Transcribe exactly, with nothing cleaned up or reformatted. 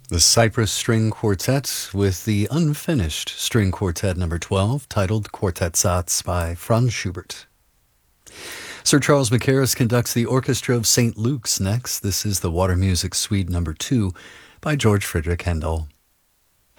The Cypress String Quartet with the unfinished String Quartet number twelve, titled Quartet Satz by Franz Schubert. Sir Charles Mackerras conducts the Orchestra of Saint Luke's next. This is the Water Music Suite number two by George Frideric Handel.